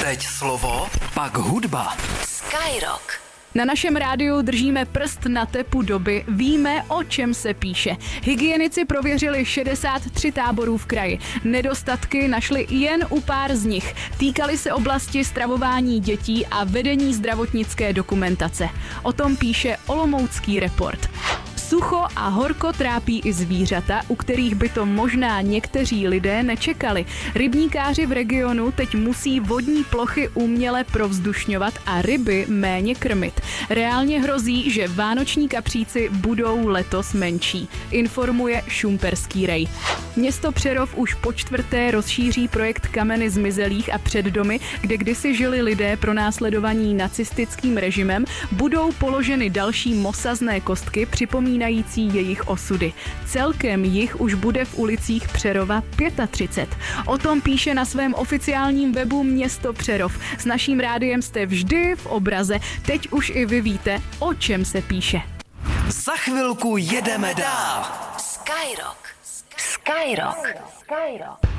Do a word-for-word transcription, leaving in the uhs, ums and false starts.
Teď slovo, pak hudba. Skyrock. Na našem rádiu držíme prst na tepu doby, víme, o čem se píše. Hygienici prověřili šedesát tři táborů v kraji. Nedostatky našli jen u pár z nich. Týkaly se oblasti stravování dětí a vedení zdravotnické dokumentace. O tom píše Olomoucký report. Sucho a horko trápí i zvířata, u kterých by to možná někteří lidé nečekali. Rybníkáři v regionu teď musí vodní plochy uměle provzdušňovat a ryby méně krmit. Reálně hrozí, že vánoční kapříci budou letos menší, informuje Šumperský rej. Město Přerov už po čtvrté rozšíří projekt Kameny zmizelých a předdomy, kde kdysi žili lidé pronásledovaní nacistickým režimem, budou položeny další mosazné kostky připomínající jejich osudy. Celkem jich už bude v ulicích Přerova třicet pět. O tom píše na svém oficiálním webu Město Přerov. S naším rádiem jste vždy v obraze. Teď už i vy víte, o čem se píše. Za chvilku jedeme dál. Skyrock. Skyrock. Skyrock.